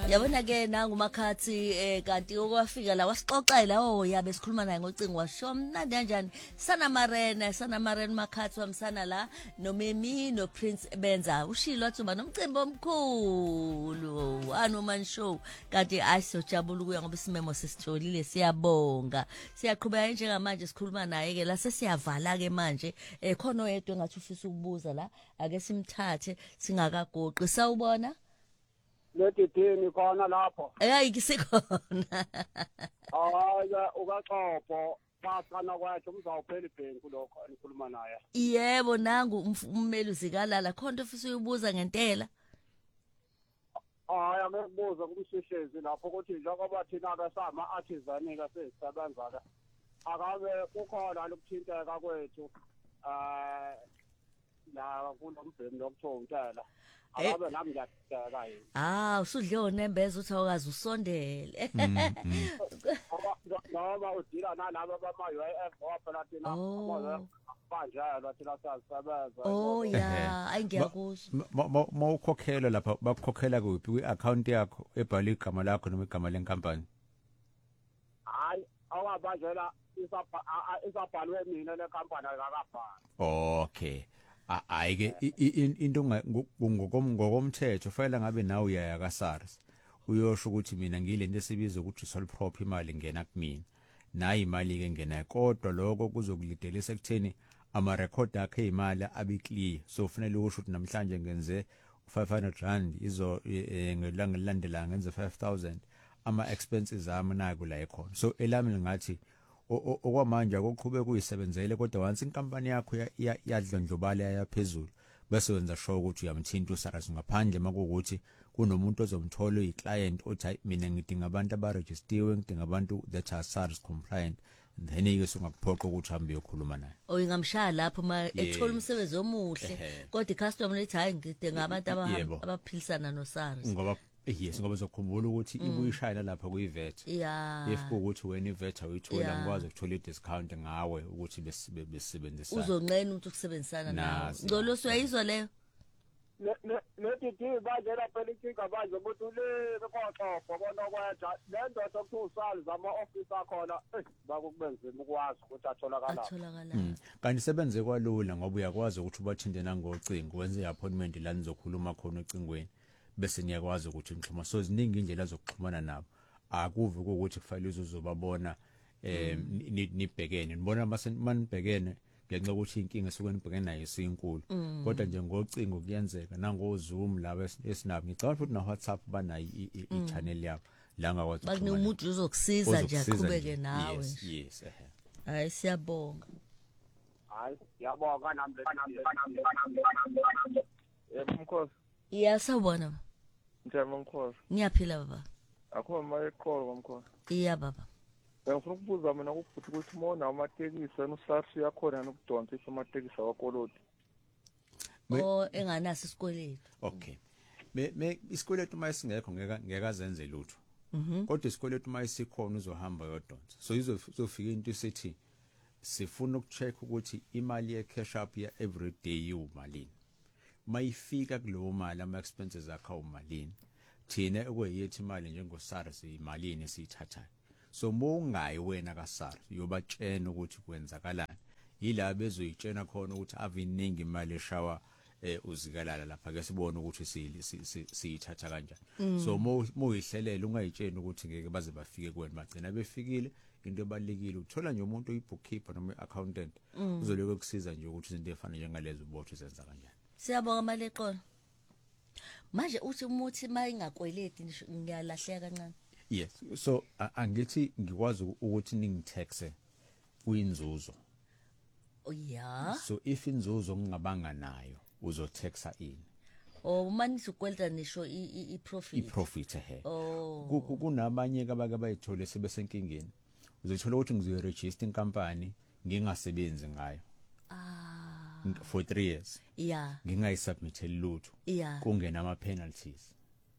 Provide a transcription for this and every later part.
Yabona ke nangu makhathi kanti okwafika la wasixoxa lawo yabe sikhuluma naye ngocingo washo mnandi kanjani Sanamarena makhathi wamsana la noMemi no Prince benza ushilo wathi uba nomcimbi omkhulu Anoman show kanti ayisojabula ukuya ngoba isimemo sesitholile siyabonga siyaqhubeka njengamanje sikhuluma naye ke la sesiyavala ke manje khona oyedwa engathi ufisa ukubuza la ake simthathe singakagoqi sawubona Letithini khona lapho ayikisikhona hayi ukaXhopho basana kwakhe umzawuphela ibhenku lokho enikhuluma naye yebo nangu ummeli uzikalala khona ufisa uyibuza ngentela hayi angekubuza kumsheshezi lapho ukuthi njengoba thina ke sama artisan ka sezisebenza ka akabe kukhona lokuthinteka kwethu la kulombhemi lokuthiwa untela akabe nami ngiyadeka yini usudle onembeza uthi awukazi usondele ngoba udila nalabo bama-UIF phela thina banjalo thina siyasebenza ya ayingiyakuzwa mawukhokhela lapha bakukhokhela kuphi kwi-account yakho ebhalwe igama lakho noma igama lenkampani hayi awabajela isabhalwe mina le kampani akakabhali okay ayike into ngokomthetho fanele ngabe nawe uyaya kaSARS uyosho ukuthi mina ngilento esibiza ukuthi sole prop imali ngena kumina nayi imali ke ngena kodwa lokho kuzokulidelisa ekutheni ama record akhe imali abiclear so fanele usho ukuthi namhlanje ngenze 500 rand izo ngelanga lilandela ngenze 5000 ama expenses ami naku la ekhona so elami ngathi okwamanje akuqhubeka kuyisebenzele kodwa once inkampani yakho yadlondlobala yaphezulu bese wenza sure ukuthi uyamthinta uSARS ngaphandle makuwukuthi kunomuntu ozomthola uyiclient othi mina ngidinga abantu abaregistiwe ngidinga abantu that are SARS compliant then ke singakuphoqa ukuthi hambe uyokhuluma naye oyingamshaya lapho ethola umsebenzi omuhle kodwa icustomer lethi hayi ngidinga abantu abaphilisana noSARS ngoba yes ngoba uzokhumbula ukuthi ibuyishayela lapha kuyivet if ukuthi wena ivet awuyithola ngikwazi ukuthola idiscount ngawe ukuthi besebenzisana uzonqena ukuthi ukusebenzisana nawe ngolo siyayizwa leyo lethithi bajela phela inkinga manje ukuthi uleke khoXhopho bona kwenza lento sokuthiwa usali zama-office akhona bakubenzima ukwazi ukuthi atholakala kanti sebenze kwalula ngoba uyakwazi ukuthi ubathinte nangocingo wenze i-appointment la nizokhuluma khona ocingweni bese niyakwazi ukuthi nixhuma so ziningi indlela zokuxhumana nabo akuve ukuthi kufanele uzobabona nibhekene nibona manibhekene ngenxa ukuthi inkinga esuke nibhekene nayo isinkulu kodwa nje ngocingo kuyenzeka nango Zoom laba esinabo ngicabanga futhi na WhatsApp banayo i-channel yabo la ngakwazi ukuxhumana bakunomuntu uzokusiza nje aqhubeke nawe yes hayi siyabonga hayi yabonga nami Mkhosi sawubona njani Mkhosi ngiyaphila baba akho mayikholo Mkhosi baba ngifuna ukubuza mina kubhuti ukuthi mona amatekisi uSARS yakhona nokudonsa amatekisi awakoloti enganaso isikweletu okay isikweletu mayisingekho ngeke azenze lutho kodwa isikweletu mayisikhona uzohamba yodonsa so izofika into isithi sifuna ukucheck ukuthi imali ye-cash up ya everyday umalini mayifika kulowo mali ama expenses akho umalini thina ekweyithi imali njengoSARS imalini esiyithathayo so mongayi wena kaSARS uyobatshena ukuthi kwenzakalani yila bezoyitshena khona ukuthi aviningi imali eshawa uzikalala lapha ke sibone ukuthi siyithatha kanjani so moyihlelela ungayitsheni ukuthi ngeke baze bafike kuwena bagcina befikile into ebalekile uthola nje umuntu oyibookkeeper noma iaccountant uzoloko kusiza nje ukuthi izinto efana njengalezo ubotho zenza kanjani siyabonga maleqolo manje uthi umuthi mayingakweleti ngiyalahleka kancane yes so angithi ngikwazi ukuthi ningitaxe kuyinzuzo so if inzuzo ngingabanga nayo uzotaxa ini manje ukweleta nisho iprofit kunabanye abake bayithole sebesenkingeni uzothola ukuthi ngizoregister inkampani ngingasebenzi ngayo for 3 years ngingayisubmitheli lutho kungena ama penalties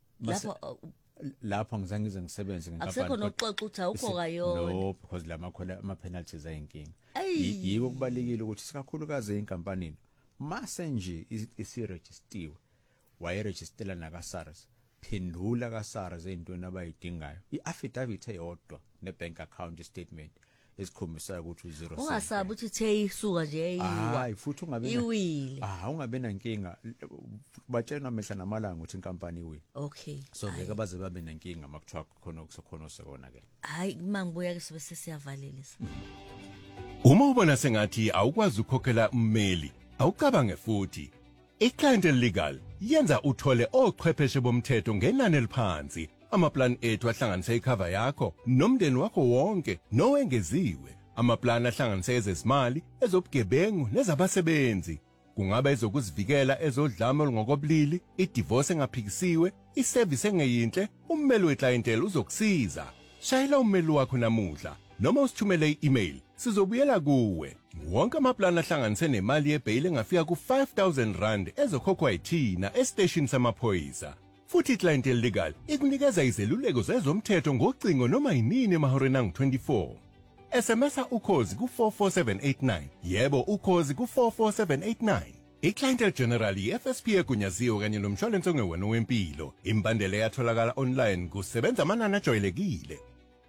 lapho ngizangize ngisebenze ngenkampani akusekho noxoxa ukuthi awukho kayona no because ama penalties ayinkinga yiko kubalekile ukuthi sikakhulukazi einkampanini mase nje isiregistiwe wayeregistela nakaSARS phendula kaSARS ezintweni abayidingayo iaffidavit eyodwa nebank account statement esikhombisa ukuthi u0 ungasabi ukuthi the isuka nje eyiwa hayi futhi ungabe iwile ungabe nankinga batshena mehla namalanga ukuthi inkampani iwile okay so ngeke baze babe nenkinga makuthiwa khona okusekhona sekona ke hayi mangibuya ke sibe sesiyavalelisa Uma ubona sengathi awukwazi ukukhokhela ummeli awucabange futhi iClientele Legal yenza uthole ochwepheshe bomthetho ngenani eliphansi amaplan ethu ahlanganisa icover yakho nomndeni wakho wonke nowengeziwe amaplan ahlanganisa ezezimali ezobugebengu nezabasebenzi kungaba ezokuzivikela ezodlame olungokobulili idivorce engaphikisiwe iservice engeyinhle ummeli weClientele uzokusiza shayela ummeli wakho namuhla noma usithumele i-email sizobuyela kuwe wonke amaplan ahlanganise nemali yebail engafika ku-R5,000 ezokhokhwa yithina estation samaphoyisa futhi iClientele Legal ikunikeza izeluleko zezomthetho ngocingo noma yinini emahoreni angu-24 SMS ukhozi ku44789 yebo ukhozi ku44789 iClientele General yeFSP egunyaziwe kanye nomshwalense ongewena wempilo imbandela yatholakala online kusebenza amanani ajwayelekile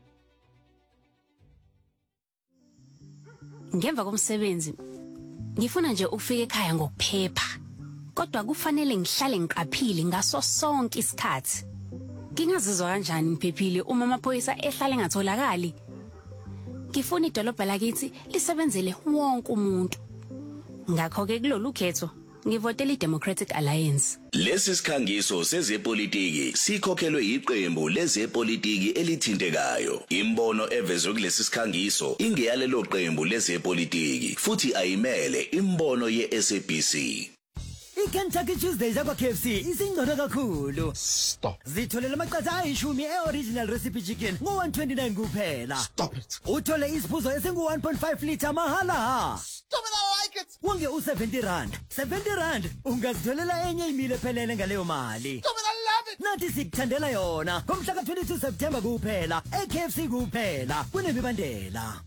Ngemva komsebenzi ngifuna nje ukufika ekhaya ngokuphepha kodwa kufanele ngihlale ngiqaphile ngaso sonke isikhathi ngingazizwa kanjani ngiphephile uma amaphoyisa ehlale engatholakali ngifuna idolobha lakithi lisebenzele wonke umuntu ngakho ke kulolu khetho ngivotela iDemocratic Alliance Lesi sikhangiso sezepolitiki sikhokhelwe iqembu lezepolitiki elithintekayo. Imbono evezwe kulesi sikhangiso ingeyalelo qembu lezepolitiki futhi ayimele imbono yeSABC. iKentucky Tuesdays yakwa KFC isingcono kakhulu. Stop. Zitholela amaqatha ayishumi e-original recipe chicken ngo-129 kuphela. Stop it. Uthole isiphuzo esingu-1.5 liter mahala. Stop it, I like it. Wonge u-R70. R70 ungazitholela enye imile phelele ngaleyo mali. Stop it, I love it. Nathi sikuthandela yona ngomhla ka-22 September kuphela eKFC kuphela kunemibandela.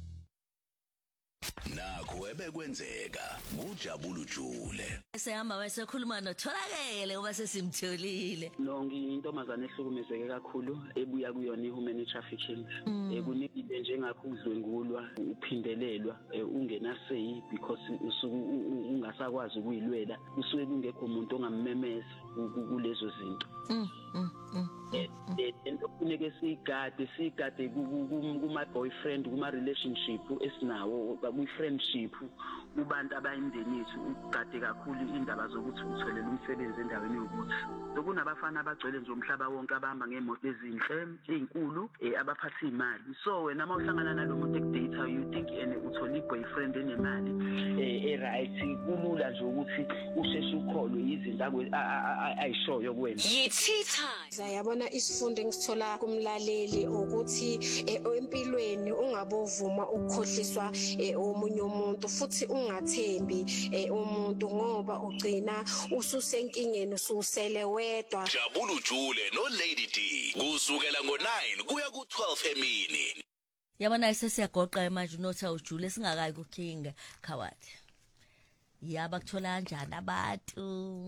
Nakho ebekwenzeka uJabulu Jule. sehamba wasekhuluma notholakele uba sesimtholile No ngiyintombazane ehlukumezeke kakhulu ebuya kuyona ihuman trafficking kunibile njengakho udlwengulwa uphindelelwa ungenasay because usuku ungasakwazi ukuyilwela usuke kungekho umuntu ongammemeza kulezo zinto into kunike sigade kuma boyfriend kuma relationship esinawo ku friendship kubantu abayindeni yethu ugade kakhulu indaba zokuthi utholela umsebenzi endaweni yokuthi sokunabafana abagcwele nje umhlaba wonke abahamba ngeemoto ezinhle ezinkulu abaphatha imali so wena mawuhlangana nalomuntu ekudata you think uthola iboyfriend enemali right kulula nje ukuthi usheshe ukholwe izinto ayishoyo kuwena yithitha yabona isifundo ngisithola kumlaleli ukuthi empilweni ungabovuma ukukhohliswa omunye umuntu futhi ungathembi umuntu ngoba ugcina ususenkingeni ususele wedwa. Jabulu Jule no Lady D kusukela ngo9 kuya ku12 emini. yabona sesiyagoqa manje unotha ujule singakayi kukinga khawati yaba kuthola kanjani abantu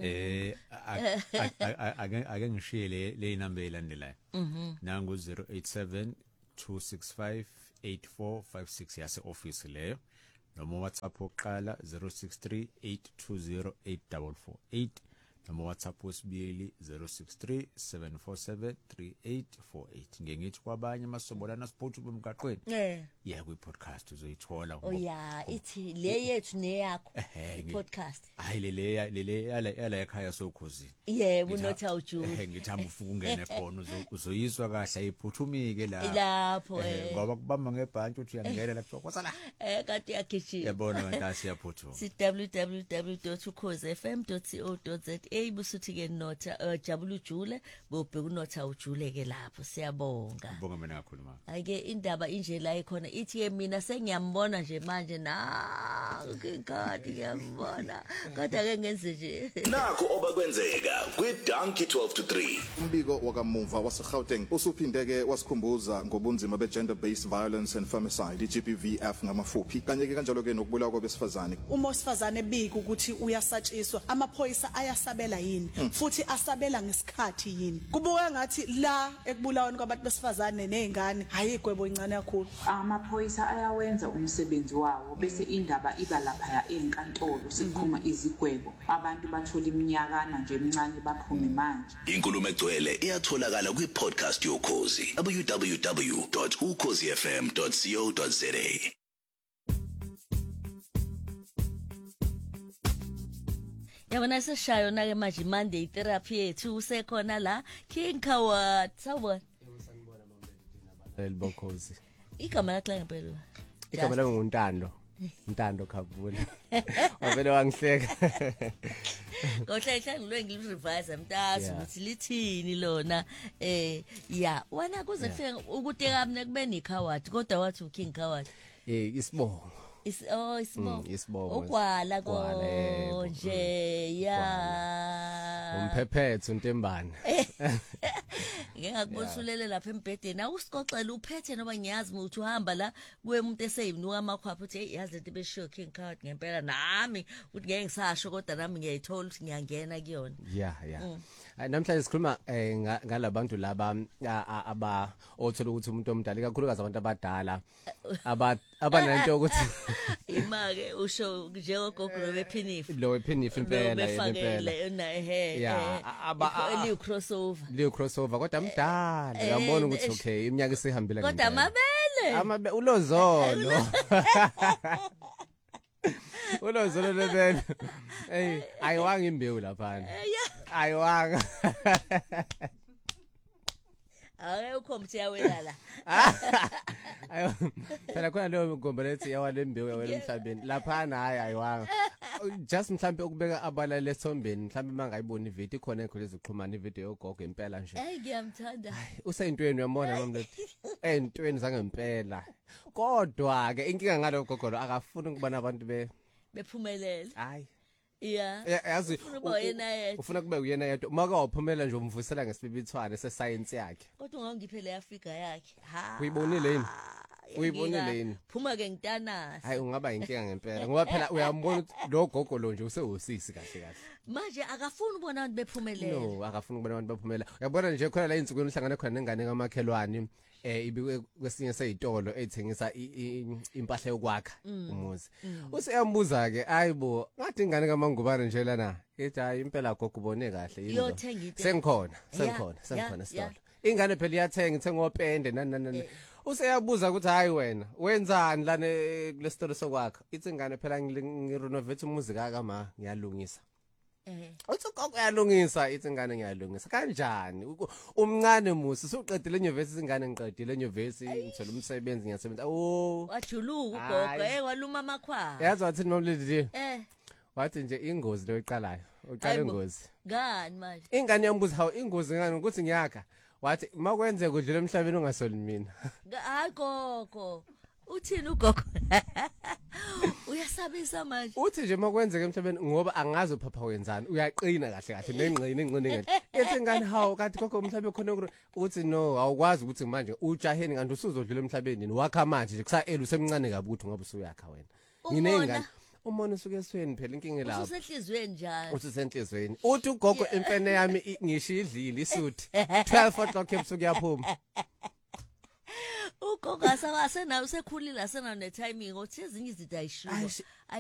ake ngishiye le number elandelayo nangu 087 265 8456 yase office leyo noma WhatsApp oqala 063 820 8448 noma WhatsApp wesibili 063 747 3848 ngengithi kwabanye masobolana support bomgaqweni yeah kwi podcast uzoyithola oh yeah ithi le yethu neyakho podcast hayi lele yala ekhaya sokhosini yebo unotha ujule ngithamba ufuka ungene khona uzoyizwa kahle ayiphuthumike lapho ngoba kubamba ngebhanti uthi uyangena lapho kwasala kanti yakhishi yabona ngantasi yaphuthuma www.ukhozefm.co.za busuthi ke notha Jabulu Jule bobheka unotha ujule ke lapho siyabonga ngibonga mina kakhuluma ayike indaba inje la ikhona ithi ke mina sengiyambona nje manje na ngikhathi ngiyambona kodwa ke ngenze nje Nakho obakwenzeka kwiDonkey 12 to 3. Umbiko wakamuva waseGauteng usuphinde ke wasikhumbuza ngobunzima be-gender based violence and femicide i-GBVF ngamafuphi kanye ke kanjalo ke nokubulawa kwabesifazane. Uma osifazane bika ukuthi uyasatshiswa amaphoyisa ayasabela uyasabela yini futhi asabela ngesikhathi yini. Kubuka ngathi la ekubulaweni kwabantu besifazane nezingane hayi igwebo incane kakhulu. Amaphoyisa ayawenza umsebenzi wawo bese indaba iba lapha enkantolo sikhuma izigwebo abantu bathola iminyakana nje emincane baphume manje. Inkulumo egcwele iyatholakala kwi-podcast yokhozi www.ukhozifm.co.za. Yabona seshayo na ke manje Monday therapy yethu usekhona la King Khawat sawubona elibokhozi igama lakhe ngempela igama lami nguNtando Khabula wabele wangihleka ngohlehla ngilwe ngilirevise mntazi ukuthi lithini lona ya wena kuze kufike ukuteka mina kube nekhawat kodwa wathi uKing Khawat isibongo isibongo okwala konje ya umphephethu uNtembane ngiyakubonsulele lapha embhedeni awusixoxela uphethe noba ngiyazi ukuthi uhamba la kuwe umuntu eseyinuka amakhwapha uthi hey yazi lento beshiyo King Khawat ngempela nami uthi ngeke ngisasho kodwa nami ngiyayithola ukuthi ngiyangena kuyona namhlanje sikhuluma ngalabantu laba aba othola ukuthi umuntu omdala kakhulukazi abantu abadala abanento ukuthi imake usho njengogogo lowephinifu impela liu crossover kodwa mdala yabona ukuthi okay iminyaka isihambile kodwa amabele ulozolo ulozolo lebele ayiwanga imbewu lapha ayiwanga awekho mthiyawela la phela khona leyo ngomba lethi yawale imbewu yawela emhlabeni lapha hayi ayiwanga just mhlambe ukubeka abala lesombeni mhlambe mangayibona ivideo ikhona enkhulezi ukuxhumana ivideo yogogo impela nje ngiyamthanda useyintweni uyambona mama lethi entweni zangempela kodwa ke inkinga ngalo gogo lo akafuni ukubona abantu bephumelele hayi yazi ufuna kube uyena yedwa maka waphumela nje umvusela ngesibibithwane sescience yakhe kodwa ungangiphele yafika yakhe uyibonile yini uyibonile yini phuma ke ngitanasi hayi ungaba inkinga ngempela ngoba phela uyambona ukuthi lo gogo lo nje usewusisi kahle manje akafuni ubona abantu bephumelela akafuni ubona abantu bephumelela uyabona nje khona la insukwini uhlangana khona nengane kamakhelwane ibikwe kwesinye seyitolo ethengisa impahla yokwakha umuzi useyambuza ke ayibo ngathi ingane kaMangubane nje lana ethi hayi impela gogo ubone kahle yini sengikhona sitolo ingane phela iyathenga ithenga opende nani useyabuza ukuthi hayi wena wenzani lana kulesitolo sokwakha ithi ingane phela ngirenovate umuzi kama ngiyalungisa uthi gogo uyalungisa ithi ingane ngiyalungisa kanjani umncane musi suqedile enyuvesi ingane ngiqedile enyuvesi ngithola umsebenzi ngiyasebenza wajuluka ugogo waluma amakhwa yazi wathi nomlidi wathi nje ingozi lo iqalayo uqala ingozi ngani manje ingane yambuza hawu ingozi ngani ukuthi ngiyakha wathi makwenze kudlula emhlabeni ungasoli mina hayi gogo uthini ugogo uyasabisa manje uthi nje makwenzeka emhlabeni ngoba angazi uphapha wenzani uyaqina kahle nengqini ethi ngani hawo kanti gogo umhlabe khona uthi no awukwazi ukuthi manje ujaheni kanti usuzodlula emhlabeni wakha manje nje kusa usemncane kabi ukuthi ngoba usuyakha wena nginengane umona usuke esweni phela inkinga lapho usehlizweni njalo usenhlizweni uthi ugogo empene yami ngishidlile isuthi 12 o'clock ebusuku yaphuma ugogo asenayo usekhulile asenayo netiming othi ezinye izinto ayishiwo